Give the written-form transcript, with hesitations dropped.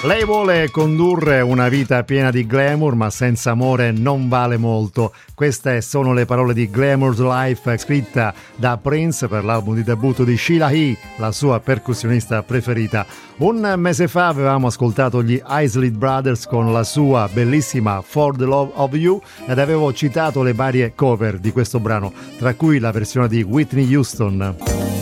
Lei vuole condurre una vita piena di glamour, ma senza amore non vale molto. Queste sono le parole di Glamour's Life, scritta da Prince per l'album di debutto di Sheila E., la sua percussionista preferita. Un mese fa avevamo ascoltato gli Isley Brothers con la sua bellissima For the Love of You ed avevo citato le varie cover di questo brano, tra cui la versione di Whitney Houston.